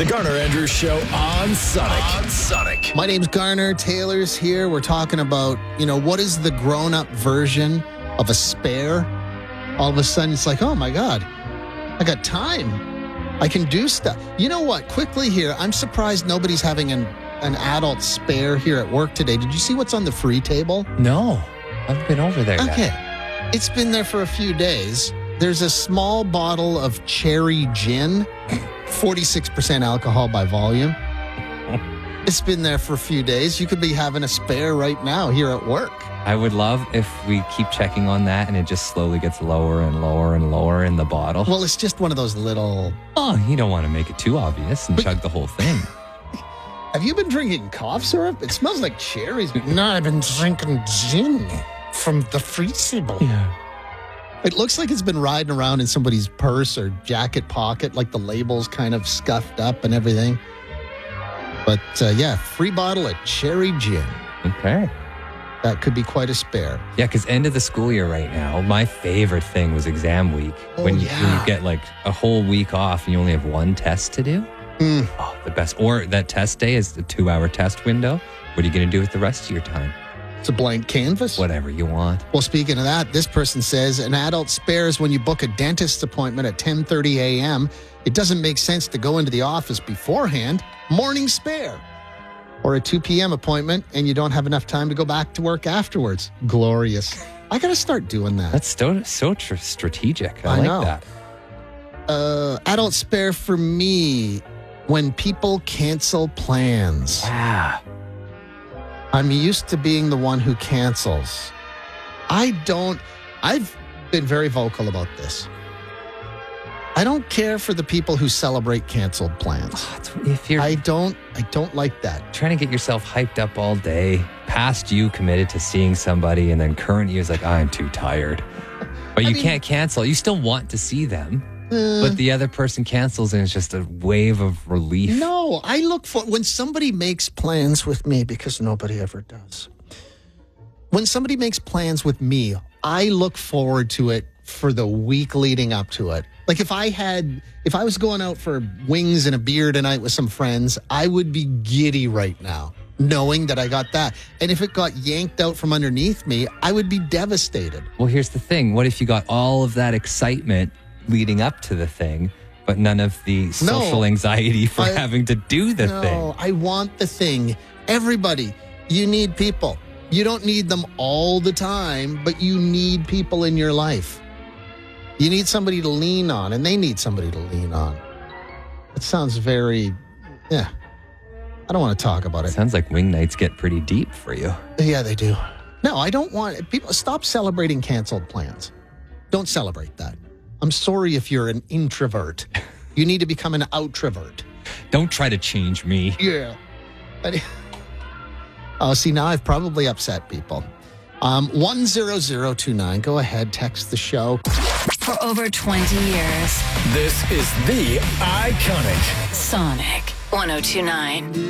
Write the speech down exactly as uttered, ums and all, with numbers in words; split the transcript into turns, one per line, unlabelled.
The Garner Andrews Show on Sonic. On Sonic.
My name's Garner. Taylor's here. We're talking about, you know, what is the grown-up version of a spare? All of a sudden, it's like, oh, my God, I got time. I can do stuff. You know what? Quickly here, I'm surprised nobody's having an, an adult spare here at work today. Did you see what's on the free table?
No, I haven't been over there
Okay.
yet.
It's been there for a few days. There's a small bottle of cherry gin, forty-six percent alcohol by volume. It's been there for a few days. You could be having a spare right now here at work.
I would love if we keep checking on that and it just slowly gets lower and lower and lower in the bottle.
Well, it's just one of those little...
Oh, you don't want to make it too obvious and
But-
chug the whole thing.
Have you been drinking cough syrup? It smells like cherries. No, I've been drinking gin from the free table.
Yeah.
It looks like it's been riding around in somebody's purse or jacket pocket, like the label's kind of scuffed up and everything. But uh, yeah, free bottle of cherry gin.
Okay.
That could be quite a spare.
Yeah, because end of the school year right now, my favorite thing was exam week.
Oh,
when, you,
yeah.
when you get like a whole week off and you only have one test to do.
Mm.
Oh, the best. Or that test day is the two-hour test window. What are you going to do with the rest of your time?
It's a blank canvas.
Whatever you want.
Well, speaking of that, this person says an adult spares when you book a dentist's appointment at ten thirty a.m. It doesn't make sense to go into the office beforehand. Morning spare. Or a two p.m. appointment and you don't have enough time to go back to work afterwards. Glorious. I got to start doing that.
That's so, so tr- strategic. I,
I
like
know.
that.
Uh, adult spare for me when people cancel plans.
Yeah.
I'm used to being the one who cancels. I don't, I've been very vocal about this. I don't care for the people who celebrate canceled plans.
If you're
I don't, I don't like that.
trying to get yourself hyped up all day, past you committed to seeing somebody, and then current you is like, I'm too tired. But
I
you
mean-
can't cancel. You still want to see them,
Uh,
but the other person cancels, and it's just a wave of relief.
No, I look for, when somebody makes plans with me, because nobody ever does. When somebody makes plans with me, I look forward to it for the week leading up to it. Like if I had, if I was going out for wings and a beer tonight with some friends, I would be giddy right now, knowing that I got that. And if it got yanked out from underneath me, I would be devastated.
Well, here's the thing. What if you got all of that excitement leading up to the thing, but none of the social anxiety for
I-
having to do the
No,
thing?
I want the thing. Everybody, you need people. You don't need them all the time, but you need people in your life. You need somebody to lean on, and they need somebody to lean on. It sounds very, yeah. I don't want to talk about it.
Sounds like wing nights get pretty deep for you.
Yeah, they do. No, I don't want people. Stop celebrating canceled plans. Don't celebrate that. I'm sorry if you're an introvert. You need to become an outrovert.
Don't try to change me.
Yeah. But- oh, see, now I've probably upset people. Um, one zero zero two nine. Go ahead, text the show.
For over twenty years,
This is the iconic
Sonic one oh two nine.